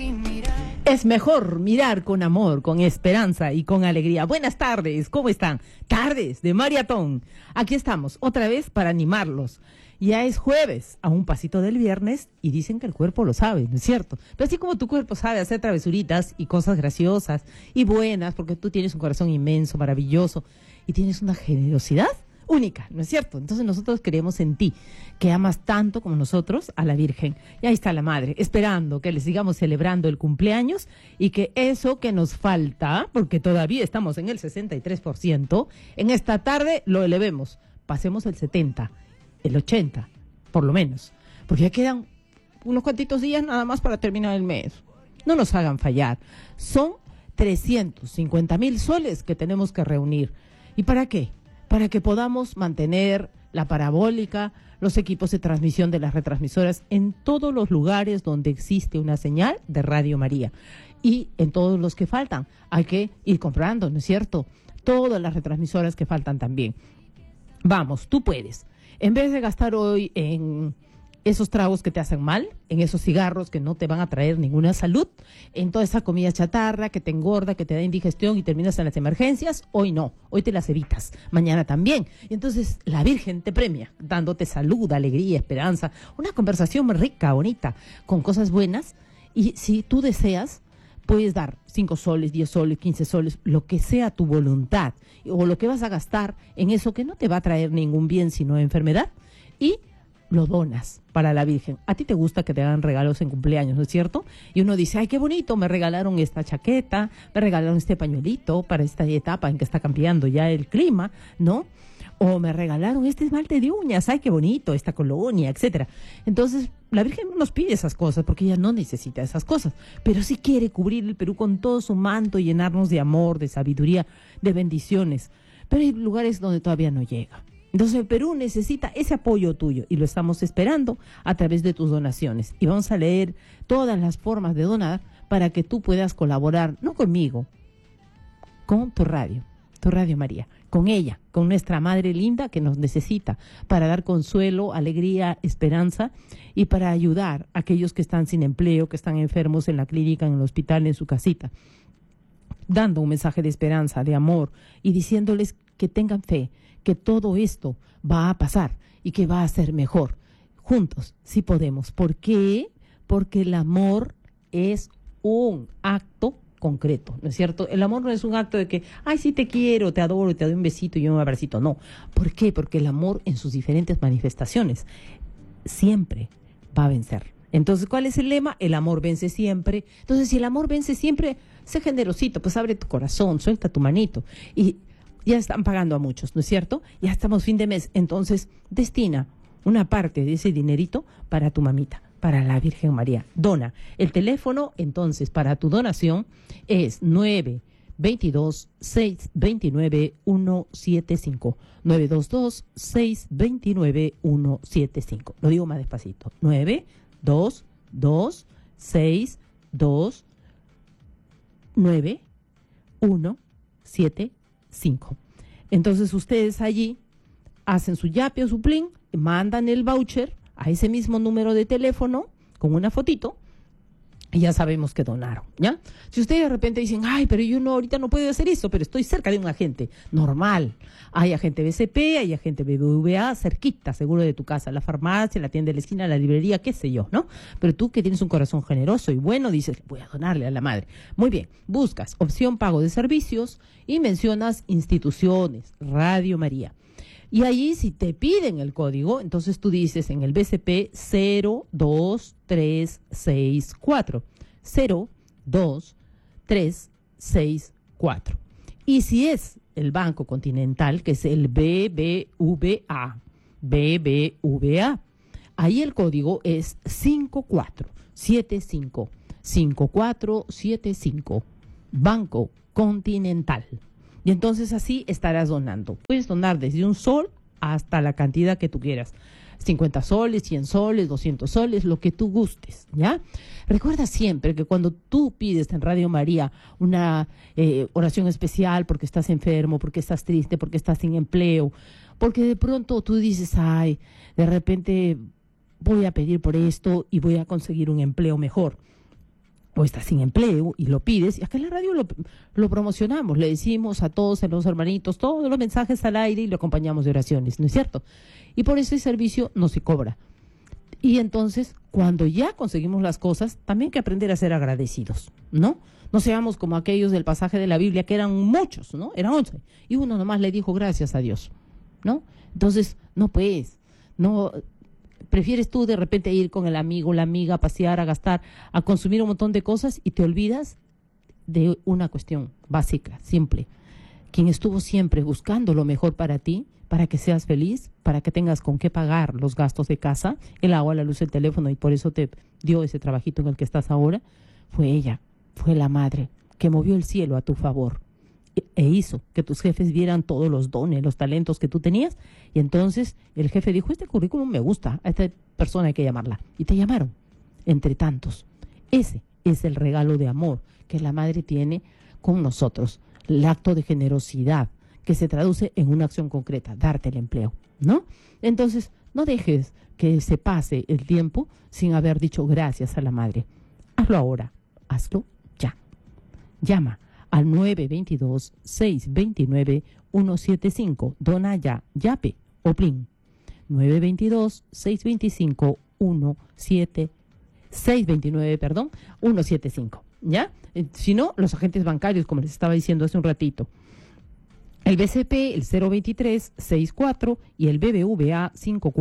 Es mejor mirar con amor, con esperanza y con alegría. Buenas tardes, ¿cómo están? Tardes de maratón. Aquí estamos, otra vez para animarlos. Ya es jueves, a un pasito del viernes, y dicen que el cuerpo lo sabe, ¿no es cierto? Pero así como tu cuerpo sabe hacer travesuritas y cosas graciosas y buenas, porque tú tienes un corazón inmenso, maravilloso, y tienes una generosidad única, ¿no es cierto? Entonces nosotros creemos en ti, que amas tanto como nosotros a la Virgen. Y ahí está la Madre, esperando que le sigamos celebrando el cumpleaños y que eso que nos falta, porque todavía estamos en el 63%, en esta tarde lo elevemos, pasemos el 70%, el 80%, por lo menos, porque ya quedan unos cuantitos días nada más para terminar el mes. No nos hagan fallar. Son 350,000 soles que tenemos que reunir. ¿Y para qué? Para que podamos mantener la parabólica, los equipos de transmisión de las retransmisoras en todos los lugares donde existe una señal de Radio María. Y en todos los que faltan, hay que ir comprando, ¿no es cierto? Todas las retransmisoras que faltan también. Vamos, tú puedes. En vez de gastar hoy en esos tragos que te hacen mal, en esos cigarros que no te van a traer ninguna salud, en toda esa comida chatarra que te engorda, que te da indigestión y terminas en las emergencias, hoy no, hoy te las evitas, mañana también. Y entonces la Virgen te premia, dándote salud, alegría, esperanza, una conversación muy rica, bonita, con cosas buenas. Y si tú deseas, puedes dar 5 soles, 10 soles, 15 soles, lo que sea tu voluntad, o lo que vas a gastar en eso que no te va a traer ningún bien, sino enfermedad, y lo donas para la Virgen. A ti te gusta que te hagan regalos en cumpleaños, ¿no es cierto? Y uno dice, ay, qué bonito, me regalaron esta chaqueta, me regalaron este pañuelito para esta etapa en que está cambiando ya el clima, ¿no? O me regalaron este esmalte de uñas, ay, qué bonito, esta colonia, etcétera. Entonces, la Virgen no nos pide esas cosas porque ella no necesita esas cosas, pero sí quiere cubrir el Perú con todo su manto y llenarnos de amor, de sabiduría, de bendiciones. Pero hay lugares donde todavía no llega. Entonces el Perú necesita ese apoyo tuyo y lo estamos esperando a través de tus donaciones. Y vamos a leer todas las formas de donar para que tú puedas colaborar, no conmigo, con tu Radio María, con ella, con nuestra Madre linda que nos necesita para dar consuelo, alegría, esperanza y para ayudar a aquellos que están sin empleo, que están enfermos en la clínica, en el hospital, en su casita, dando un mensaje de esperanza, de amor y diciéndoles que tengan fe, que todo esto va a pasar y que va a ser mejor. Juntos, sí podemos. ¿Por qué? Porque el amor es un acto concreto, ¿no es cierto? El amor no es un acto de que, ay, sí te quiero, te adoro, te doy un besito y un abracito. No. ¿Por qué? Porque el amor en sus diferentes manifestaciones siempre va a vencer. Entonces, ¿cuál es el lema? El amor vence siempre. Entonces, si el amor vence siempre, sé generosito, pues abre tu corazón, suelta tu manito. Y ya están pagando a muchos, ¿no es cierto? Ya estamos fin de mes, entonces destina una parte de ese dinerito para tu mamita, para la Virgen María. Dona. El teléfono, entonces, para tu donación es 922-629-175. 922-629-175. Lo digo más despacito. 922-629-175. Entonces ustedes allí hacen su yape o su plin, mandan el voucher a ese mismo número de teléfono con una fotito y ya sabemos que donaron, ¿ya? Si ustedes de repente dicen, ay, pero yo no, ahorita no puedo hacer eso, pero estoy cerca de un agente, normal. Hay agente BCP, hay agente BBVA, cerquita, seguro de tu casa, la farmacia, la tienda de la esquina, la librería, qué sé yo, ¿no? Pero tú que tienes un corazón generoso y bueno, dices, voy a donarle a la Madre. Muy bien, buscas opción pago de servicios y mencionas instituciones, Radio María. Y allí si te piden el código, entonces tú dices en el BCP 02364. 02364. Y si es el Banco Continental, que es el BBVA, ahí el código es 5475. 5475. Banco Continental. Y entonces así estarás donando. Puedes donar desde un sol hasta la cantidad que tú quieras. 50 soles, 100 soles, 200 soles, lo que tú gustes, ¿ya? Recuerda siempre que cuando tú pides en Radio María una oración especial porque estás enfermo, porque estás triste, porque estás sin empleo, porque de pronto tú dices, ay, de repente voy a pedir por esto y voy a conseguir un empleo mejor. o estás sin empleo y lo pides, y acá en la radio lo promocionamos, le decimos a todos, a los hermanitos, todos los mensajes al aire y lo acompañamos de oraciones, ¿no es cierto? Y por ese servicio no se cobra. Y entonces, cuando ya conseguimos las cosas, también hay que aprender a ser agradecidos, ¿no? No seamos como aquellos del pasaje de la Biblia, que eran muchos, ¿no? Eran 11. Y uno nomás le dijo gracias a Dios, ¿no? Entonces, no puedes, no. Prefieres tú de repente ir con el amigo, la amiga, a pasear, a gastar, a consumir un montón de cosas y te olvidas de una cuestión básica, simple. Quien estuvo siempre buscando lo mejor para ti, para que seas feliz, para que tengas con qué pagar los gastos de casa, el agua, la luz, el teléfono, y por eso te dio ese trabajito en el que estás ahora, fue ella, fue la madre que movió el cielo a tu favor e hizo que tus jefes vieran todos los dones, los talentos que tú tenías, y entonces el jefe dijo, este currículum me gusta, a esta persona hay que llamarla, y te llamaron, entre tantos. Ese es el regalo de amor que la madre tiene con nosotros, el acto de generosidad que se traduce en una acción concreta, darte el empleo, ¿no? Entonces, no dejes que se pase el tiempo sin haber dicho gracias a la madre. Hazlo ahora, hazlo ya. Llama al 922-629-175, dona ya, yape o plin. 922-629-175, ¿ya? Si no, los agentes bancarios, como les estaba diciendo hace un ratito, el BCP, el 023-64 y el BBVA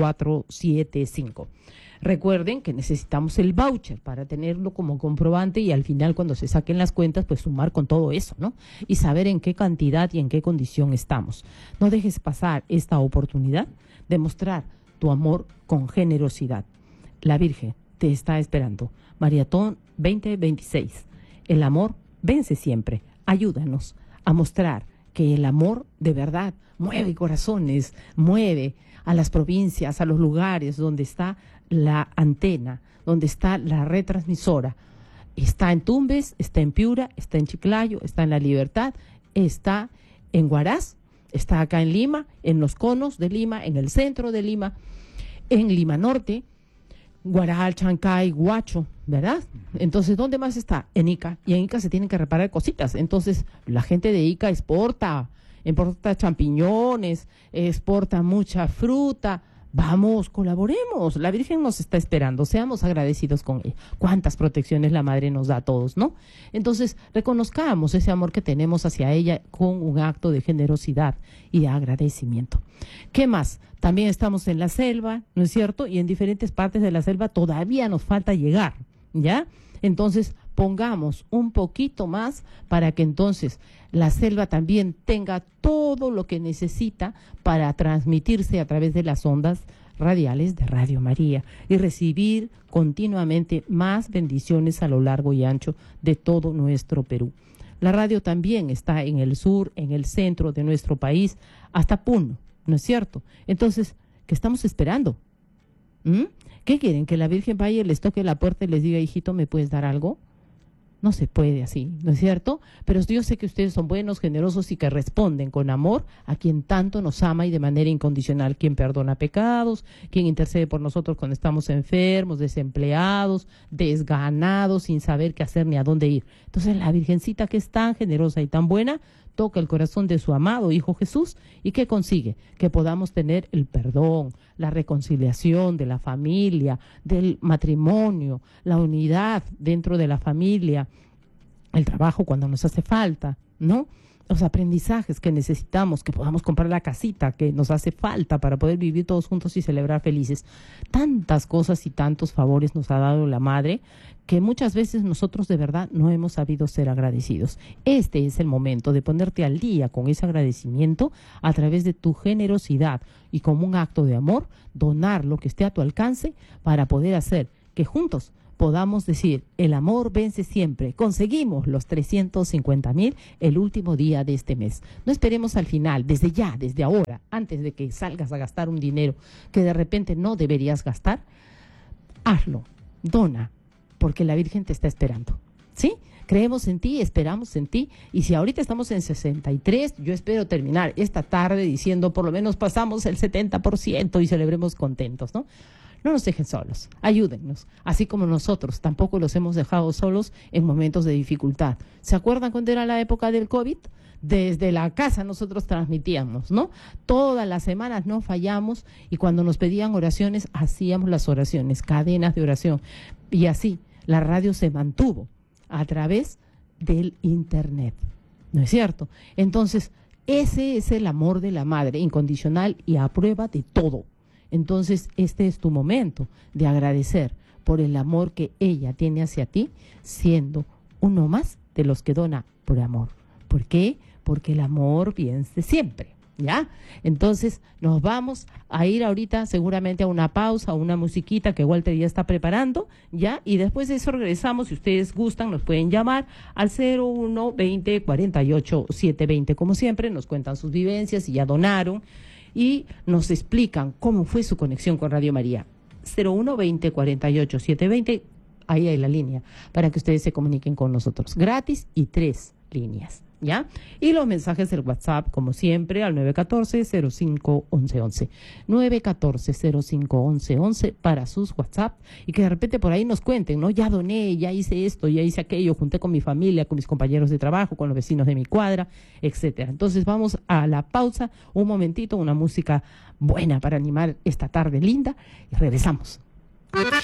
5475. Recuerden que necesitamos el voucher para tenerlo como comprobante y al final cuando se saquen las cuentas, pues sumar con todo eso, ¿no? Y saber en qué cantidad y en qué condición estamos. No dejes pasar esta oportunidad de mostrar tu amor con generosidad. La Virgen te está esperando. Mariatón 2026. El amor vence siempre. Ayúdanos a mostrar que el amor de verdad mueve corazones, mueve a las provincias, a los lugares donde está la antena, donde está la retransmisora. Está en Tumbes, está en Piura, está en Chiclayo, está en La Libertad, está en Huaraz, está acá en Lima, en los conos de Lima, en el centro de Lima, en Lima Norte, Guaral, Chancay, Huacho, ¿verdad? Entonces, ¿dónde más está? En Ica. Y en Ica se tienen que reparar cositas. Entonces, la gente de Ica exporta champiñones, exporta mucha fruta. Vamos, colaboremos. La Virgen nos está esperando. Seamos agradecidos con ella. Cuántas protecciones la Madre nos da a todos, ¿no? Entonces, reconozcamos ese amor que tenemos hacia ella con un acto de generosidad y de agradecimiento. ¿Qué más? También estamos en la selva, ¿no es cierto? Y en diferentes partes de la selva todavía nos falta llegar, ¿ya? Entonces, pongamos un poquito más para que entonces la selva también tenga todo lo que necesita para transmitirse a través de las ondas radiales de Radio María y recibir continuamente más bendiciones a lo largo y ancho de todo nuestro Perú. La radio también está en el sur, en el centro de nuestro país, hasta Puno, ¿no es cierto? Entonces, ¿qué estamos esperando? ¿Qué quieren? ¿Que la Virgen vaya y les toque la puerta y les diga, hijito, ¿me puedes dar algo? No se puede así, ¿no es cierto? Pero yo sé que ustedes son buenos, generosos y que responden con amor a quien tanto nos ama y de manera incondicional, quien perdona pecados, quien intercede por nosotros cuando estamos enfermos, desempleados, desganados, sin saber qué hacer ni a dónde ir. Entonces la Virgencita, que es tan generosa y tan buena, toca el corazón de su amado Hijo Jesús. ¿Y qué consigue? Que podamos tener el perdón, la reconciliación de la familia, del matrimonio, la unidad dentro de la familia, el trabajo cuando nos hace falta, ¿no? Los aprendizajes que necesitamos, que podamos comprar la casita que nos hace falta para poder vivir todos juntos y celebrar felices. Tantas cosas y tantos favores nos ha dado la Madre que muchas veces nosotros de verdad no hemos sabido ser agradecidos. Este es el momento de ponerte al día con ese agradecimiento a través de tu generosidad y como un acto de amor, donar lo que esté a tu alcance para poder hacer que juntos podamos decir, el amor vence siempre. Conseguimos los 350,000 el último día de este mes. No esperemos al final, desde ya, desde ahora, antes de que salgas a gastar un dinero que de repente no deberías gastar. Hazlo, dona, porque la Virgen te está esperando, ¿sí? Creemos en ti, esperamos en ti, y si ahorita estamos en 63, yo espero terminar esta tarde diciendo por lo menos pasamos el 70% y celebremos contentos, ¿no? No nos dejen solos, ayúdennos, así como nosotros tampoco los hemos dejado solos en momentos de dificultad. ¿Se acuerdan cuando era la época del COVID? Desde la casa nosotros transmitíamos, ¿no? Todas las semanas no fallamos y cuando nos pedían oraciones, hacíamos las oraciones, cadenas de oración. Y así la radio se mantuvo a través del internet, ¿no es cierto? Entonces, ese es el amor de la madre, incondicional y a prueba de todo. Entonces, este es tu momento de agradecer por el amor que ella tiene hacia ti, siendo uno más de los que dona por amor. ¿Por qué? Porque el amor vence siempre, ¿ya? Entonces, nos vamos a ir ahorita seguramente a una pausa, a una musiquita que Walter ya está preparando, ¿ya? Y después de eso regresamos, si ustedes gustan, nos pueden llamar al 01-20-48-720. Como siempre, nos cuentan sus vivencias, si ya donaron, y nos explican cómo fue su conexión con Radio María. 01-20-48-720, ahí hay la línea, para que ustedes se comuniquen con nosotros. Gratis y 3 líneas. ¿Ya? Y los mensajes del WhatsApp, como siempre, al 914-05-1111. 914-05-1111 para sus WhatsApp y que de repente por ahí nos cuenten, ¿no? Ya doné, ya hice esto, ya hice aquello, junté con mi familia, con mis compañeros de trabajo, con los vecinos de mi cuadra, etcétera. Entonces vamos a la pausa, un momentito, una música buena para animar esta tarde linda y regresamos.